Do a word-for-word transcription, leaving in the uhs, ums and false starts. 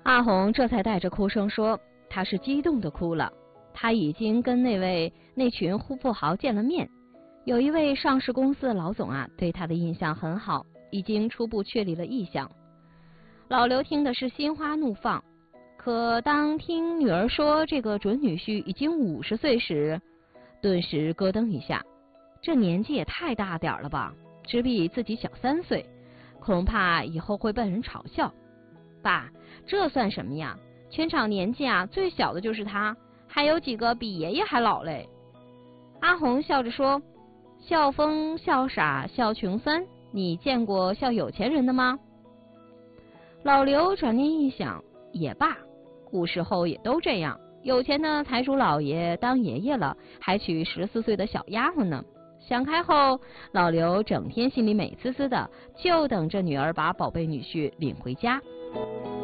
阿红这才带着哭声说，她是激动的哭了。她已经跟那位那群富豪见了面，有一位上市公司的老总啊，对她的印象很好，已经初步确立了意向。老刘听的是心花怒放，可当听女儿说这个准女婿已经五十岁时，顿时咯噔一下，这年纪也太大点了吧，只比自己小三岁，恐怕以后会被人嘲笑。爸，这算什么呀？全场年纪啊最小的就是他，还有几个比爷爷还老嘞。阿红笑着说，笑疯笑傻笑穷酸，你见过笑有钱人的吗？老刘转念一想，也罢，古时候也都这样，有钱的财主老爷当爷爷了，还娶十四岁的小丫鬟呢。想开后，老刘整天心里美滋滋的，就等着女儿把宝贝女婿领回家。